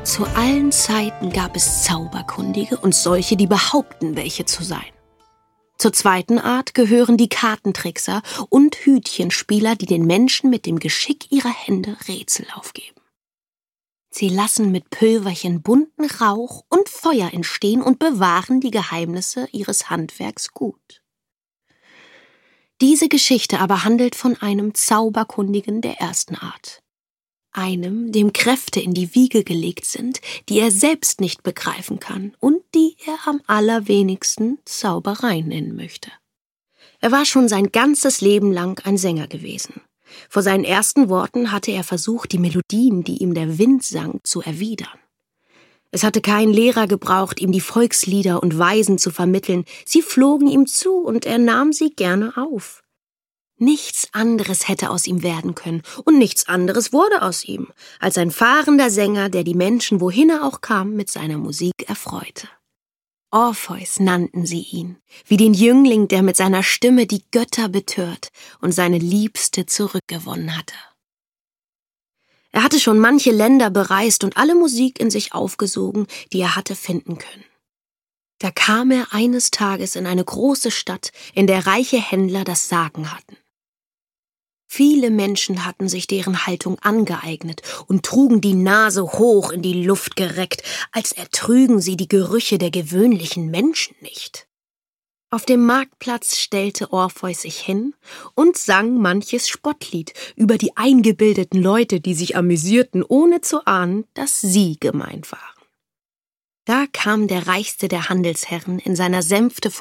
Zu allen Zeiten gab es Zauberkundige und solche, die behaupten, welche zu sein. Zur zweiten Art gehören die Kartentrickser und Hütchenspieler, die den Menschen mit dem Geschick ihrer Hände Rätsel aufgeben. Sie lassen mit Pülverchen bunten Rauch und Feuer entstehen und bewahren die Geheimnisse ihres Handwerks gut. Diese Geschichte aber handelt von einem Zauberkundigen der ersten Art. Einem, dem Kräfte in die Wiege gelegt sind, die er selbst nicht begreifen kann und die er am allerwenigsten Zauberei nennen möchte. Er war schon sein ganzes Leben lang ein Sänger gewesen. Vor seinen ersten Worten hatte er versucht, die Melodien, die ihm der Wind sang, zu erwidern. Es hatte kein Lehrer gebraucht, ihm die Volkslieder und Weisen zu vermitteln. Sie flogen ihm zu und er nahm sie gerne auf. Nichts anderes hätte aus ihm werden können und nichts anderes wurde aus ihm, als ein fahrender Sänger, der die Menschen, wohin er auch kam, mit seiner Musik erfreute. Orpheus nannten sie ihn, wie den Jüngling, der mit seiner Stimme die Götter betört und seine Liebste zurückgewonnen hatte. Er hatte schon manche Länder bereist und alle Musik in sich aufgesogen, die er hatte finden können. Da kam er eines Tages in eine große Stadt, in der reiche Händler das Sagen hatten. Viele Menschen hatten sich deren Haltung angeeignet und trugen die Nase hoch in die Luft gereckt, als ertrügen sie die Gerüche der gewöhnlichen Menschen nicht. Auf dem Marktplatz stellte Orpheus sich hin und sang manches Spottlied über die eingebildeten Leute, die sich amüsierten, ohne zu ahnen, dass sie gemeint waren. Da kam der reichste der Handelsherren in seiner Sänfte